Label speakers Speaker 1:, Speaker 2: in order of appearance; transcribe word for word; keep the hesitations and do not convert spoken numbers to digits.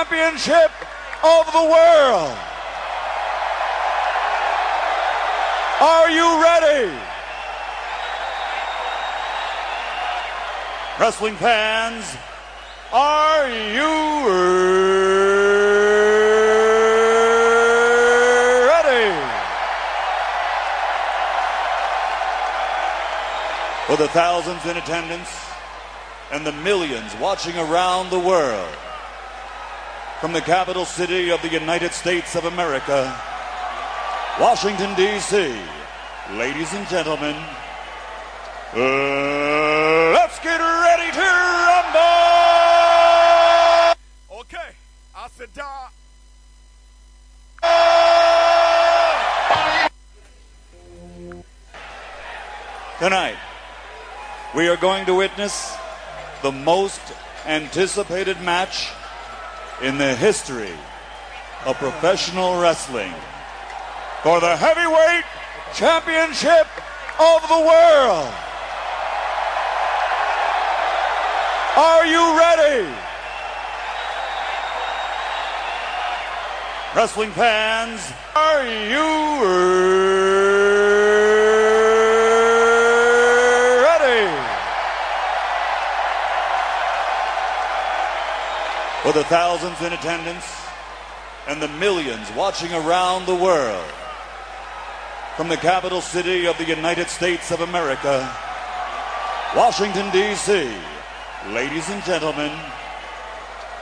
Speaker 1: Championship of the World. Are you ready? Wrestling fans, are you ready? For the thousands in attendance and the millions watching around the world, from the capital city of the United States of America, Washington, D C, ladies and gentlemen, uh, let's get ready to rumble!
Speaker 2: Okay, I said, da.
Speaker 1: Tonight, we are going to witness the most anticipated match in the history of professional wrestling for the heavyweight championship of the world. Are you ready? Wrestling fans, are you ready? For the thousands in attendance and the millions watching around the world, from the capital city of the United States of America, Washington, D C, ladies and gentlemen,